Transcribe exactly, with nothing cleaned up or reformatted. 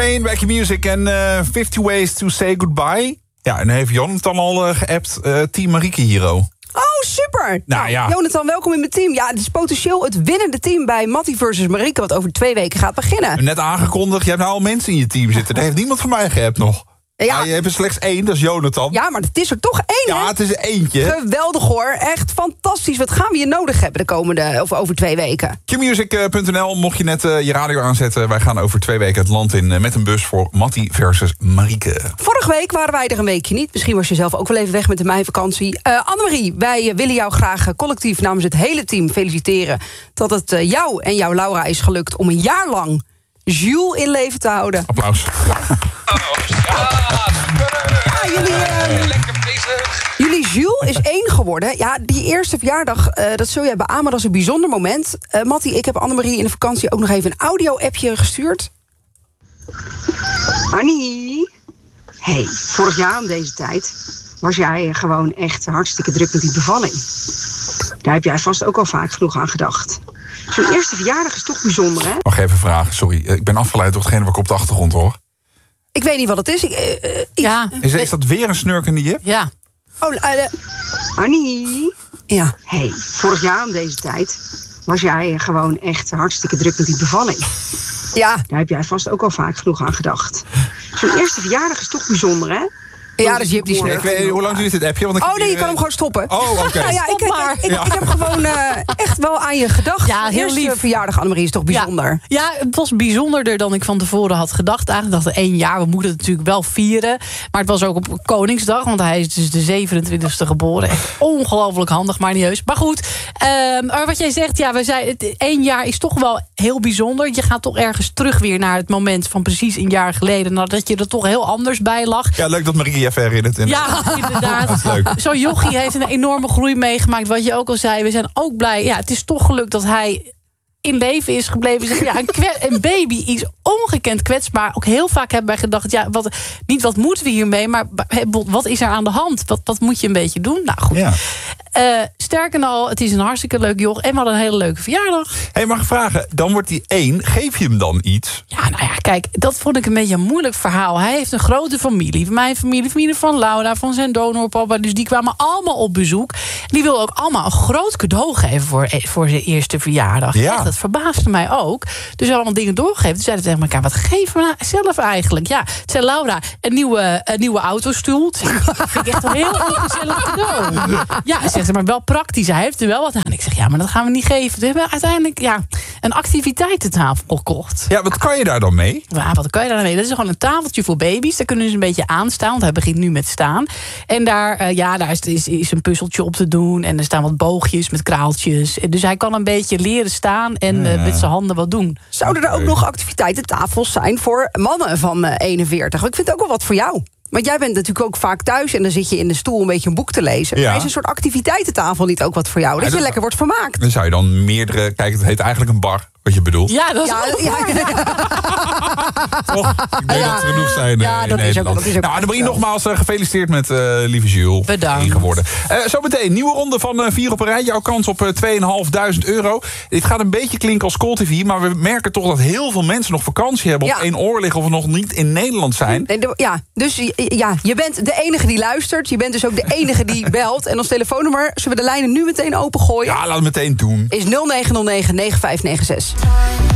Een Wacky Music en uh, fifty Ways to Say Goodbye. Ja, en dan heeft Jonathan al uh, geappt, uh, Team Marieke Hero. Oh, super! Nou, nou ja. Jonathan, welkom in mijn team. Ja, het is potentieel het winnende team bij Mattie versus Marieke, wat over twee weken gaat beginnen. Net aangekondigd, je hebt nou al mensen in je team zitten. Daar heeft niemand van mij geappt nog. Ja. Ja, je hebt er slechts één, dat is Jonathan. Ja, maar het is er toch één, Ja, hè? het is er eentje. Geweldig hoor, echt fantastisch. Wat gaan we hier nodig hebben de komende, of over twee weken? Q music punt n l, mocht je net uh, je radio aanzetten. Wij gaan over twee weken het land in uh, met een bus voor Mattie versus Marieke. Vorige week waren wij er een weekje niet. Misschien was je zelf ook wel even weg met de meivakantie. Uh, Annemarie, wij uh, willen jou graag uh, collectief namens het hele team feliciteren dat het uh, jou en jouw Laura is gelukt om een jaar lang Jules in leven te houden. Applaus. Ja. Ja, jullie, uh, Lekker bezig. jullie Jules is één geworden. Ja, die eerste verjaardag, uh, dat zul jij beamen, dat is een bijzonder moment. Uh, Mattie, ik heb Annemarie in de vakantie ook nog even een audio-appje gestuurd. Annie, hey, vorig jaar om deze tijd was jij gewoon echt hartstikke druk met die bevalling. Daar heb jij vast ook al vaak genoeg aan gedacht. Zo'n eerste verjaardag is toch bijzonder, hè? Mag even vragen, sorry. Ik ben afgeleid door hetgene wat ik op de achtergrond hoor. Ik weet niet wat het is. Ik, uh, uh, Ja. Is, is dat weer een snurkende jip? Ja. Oh, uh, Annie. Ja. Hey, vorig jaar om deze tijd was jij gewoon echt hartstikke druk met die bevalling. Ja. Daar heb jij vast ook al vaak genoeg aan gedacht. Zo'n eerste verjaardag is toch bijzonder, hè? Ja, dus je hebt die Ik snurk. weet, hoe lang duurt dit appje? Want ik Oh nee, je kan hem gewoon stoppen. Oh, oké. Okay. Nou ja, ik, ik, ik, ik, ik heb gewoon uh, echt wel aan je gedacht. Ja, heel Eerste lief. verjaardag, Annemarie, is toch bijzonder? Ja, ja, het was bijzonderder dan ik van tevoren had gedacht. Eigenlijk dacht ik één jaar, we moeten het natuurlijk wel vieren. Maar het was ook op Koningsdag, want hij is dus de zevenentwintigste geboren. Echt ongelooflijk handig, maar niet heus. Maar goed, um, maar wat jij zegt, ja, we zei, het, één jaar is toch wel heel bijzonder. Je gaat toch ergens terug weer naar het moment van precies een jaar geleden, nadat je er toch heel anders bij lag. Ja, leuk dat Marieke je even herinnert. Ja, inderdaad. Zo'n jochie heeft een enorme groei meegemaakt. Wat je ook al zei, we zijn ook blij. Ja, het is toch gelukt dat hij in leven is gebleven. Zeg, ja, een, kwe- een baby is ongekend kwetsbaar. Ook heel vaak hebben wij gedacht, ja, wat, niet wat moeten we hiermee, maar wat is er aan de hand? Wat, wat moet je een beetje doen? Nou goed. Ja. Uh, sterker nog, het is een hartstikke leuk joch. En we hadden een hele leuke verjaardag. Hé, hey, mag ik vragen, dan wordt hij één. Geef je hem dan iets? Ja, nou ja, kijk, dat vond ik een beetje een moeilijk verhaal. Hij heeft een grote familie. Mijn familie, familie van Laura, van zijn donorpapa. Dus die kwamen allemaal op bezoek. Die wilden ook allemaal een groot cadeau geven voor, voor zijn eerste verjaardag. Ja. Echt, dat verbaasde mij ook. Dus we hadden allemaal dingen doorgegeven. Toen zeiden we tegen elkaar, wat geven we nou zelf eigenlijk? Ja, zei Laura, een nieuwe, een nieuwe autostoel. Dat vind ik echt een heel gezellig cadeau. Ja, zegt ze, maar wel praktisch. Hij heeft er wel wat aan. Ik zeg, ja, maar dat gaan we niet geven. We hebben uiteindelijk ja, een activiteitentafel gekocht. Ja, wat kan je daar dan mee? Ja, wat kan je daar dan mee? Dat is gewoon een tafeltje voor baby's. Daar kunnen ze een beetje aanstaan, want hij begint nu met staan. En daar, uh, ja, daar is, is, is een puzzeltje op te doen. En er staan wat boogjes met kraaltjes. Dus hij kan een beetje leren staan en uh, met zijn handen wat doen. Zouden er ook nog activiteitentafels zijn voor mannen van uh, eenenveertig? Ik vind het ook wel wat voor jou. Want jij bent natuurlijk ook vaak thuis en dan zit je in de stoel een beetje een boek te lezen. Ja. Maar is een soort activiteitentafel niet ook wat voor jou? Dat Ja, je dat- lekker wordt vermaakt. Dan zou je dan meerdere... Kijk, het heet eigenlijk een bar, wat je bedoelt. Ja, dat is Ja, ook ja, Toch? Ik denk dat er genoeg zijn uh, Ja, in dat is ook- Nederland. dat is ook nou, Annemarie, zo. nogmaals uh, gefeliciteerd met uh, lieve Jules. Bedankt. één geworden. Uh, zometeen, nieuwe ronde van uh, vier op een rij. Jouw kans op uh, tweeduizend vijfhonderd euro. Dit gaat een beetje klinken als Call T V, maar we merken toch dat heel veel mensen nog vakantie hebben, Ja. op één oor liggen of nog niet in Nederland zijn. Nee, de- ja, dus ja, je bent de enige die luistert. Je bent dus ook de enige die belt. En ons telefoonnummer, zullen we de lijnen nu meteen opengooien? Ja, laten we meteen doen. Is nul negen nul negen negen vijf negen zes.